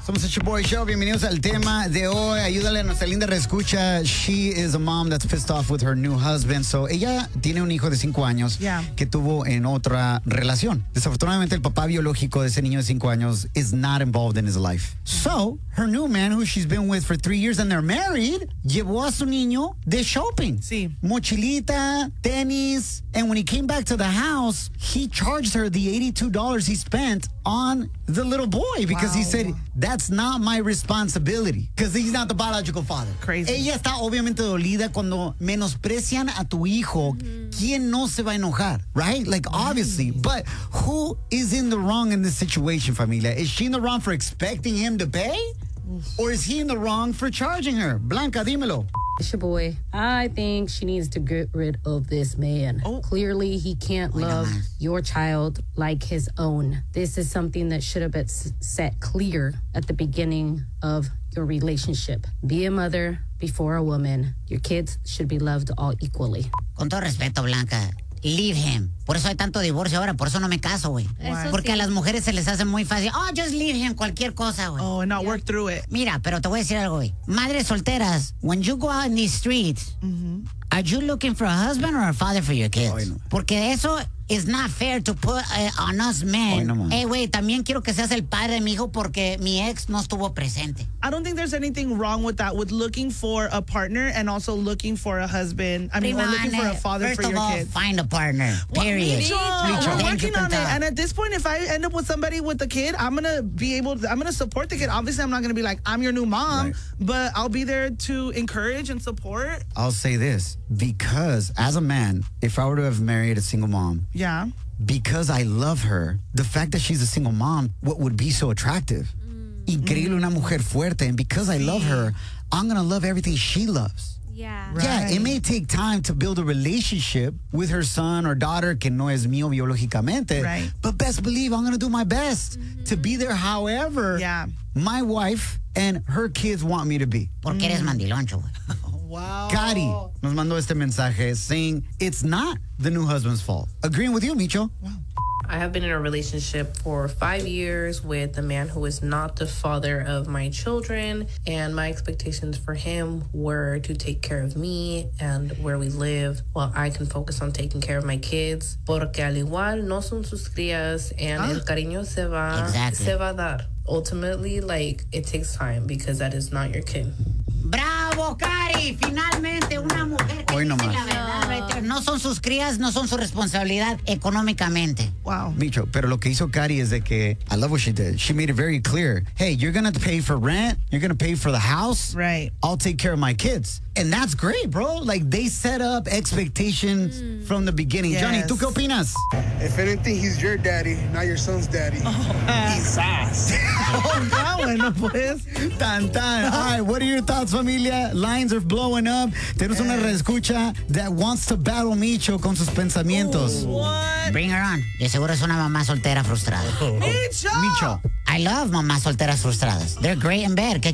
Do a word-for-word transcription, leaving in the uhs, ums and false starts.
Somos el Chaboy Show. Bienvenidos al tema de hoy. Ayúdale a nuestra linda reescucha. She is a mom that's pissed off with her new husband. So, ella tiene un hijo de cinco años yeah. que tuvo en otra relación. Desafortunadamente, el papá biológico de ese niño de cinco años is not involved in his life. So, her new man, who she's been with for three years and they're married, llevó a su niño de shopping. Sí. Mochilita, tenis. And when he came back to the house, he charged her the eighty-two dollars he spent on the little boy because wow. he said, that's not my responsibility because he's not the biological father. Crazy. Ella está obviamente dolida cuando menosprecian a tu hijo. Mm-hmm. ¿Quién no se va a enojar? Right? Like, obviously. Mm-hmm. But who is in the wrong in this situation, familia? Is she in the wrong for expecting him to pay? Mm-hmm. Or is he in the wrong for charging her? Blanca, dímelo. It's your boy. I think she needs to get rid of this man. Oh. Clearly, he can't Wait love your child like his own. This is something that should have been set clear at the beginning of your relationship. Be a mother before a woman. Your kids should be loved all equally. Con todo respeto, Blanca, leave him. Por eso hay tanto divorcio ahora, por eso no me caso, güey. Porque sí. A las mujeres se les hace muy fácil. Oh, just leave him, cualquier cosa, güey. Oh, and not yeah. work through it. Mira, pero te voy a decir algo, güey. Madres solteras, when you go out in these streets, mm-hmm. are you looking for a husband or a father for your kids? Ay, no. Porque eso is not fair to put uh, on us men. Ay, no, hey, güey, también quiero que seas el padre de mi hijo porque mi ex no estuvo presente. I don't think there's anything wrong with that, with looking for a partner and also looking for a husband. I mean, or looking for a father First for of your all, kids. find a partner, period. Well, Micho. we're working on it. Pensar. And at this point, if I end up with somebody with a kid, I'm going to be able to, I'm going to support the kid. Obviously, I'm not going to be like, I'm your new mom, right. but I'll be there to encourage and support. I'll say this, because as a man, if I were to have married a single mom, yeah. because I love her, the fact that she's a single mom, what would be so attractive? Mm. Increíble, una mujer fuerte. And because I love her, I'm going to love everything she loves. Yeah. Right. Yeah, it may take time to build a relationship with her son or daughter, que no es mío biológicamente. Right. But best believe I'm going to do my best mm-hmm. to be there however yeah. my wife and her kids want me to be. Porque eres mandiloncho, güey. Wow. Cari nos mandó este mensaje saying it's not the new husband's fault. Agreeing with you, Micho. Wow. I have been in a relationship for five years with a man who is not the father of my children, and my expectations for him were to take care of me and where we live while I can focus on taking care of my kids, porque al igual no son sus crías, and ah. el cariño se va, exactly. se va a dar. Ultimately, like, it takes time because that is not your kid. ¡Bravo, Cari! Finalmente una mujer que Hoy dice nomás. la verdad, right there. No son sus crías, no son su responsabilidad económicamente. Wow. Micho, pero lo que hizo Cari es de que, I love what she did. She made it very clear. Hey, you're going to pay for rent. You're going to pay for the house. Right. I'll take care of my kids. And that's great, bro. Like, they set up expectations mm. from the beginning. Yes. Johnny, ¿tú qué opinas? If anything, he's your daddy, not your son's daddy. Oh, he's sass. oh, ah, bueno, pues. Tan, tan. All right, what are your thoughts, familia? Lines are blowing up. Tenemos una reescucha that wants to battle Micho con sus pensamientos. Ooh, what? Bring her on. De seguro es una mamá soltera frustrada. Micho! Micho. I love mamás solteras frustradas. They're great in bed.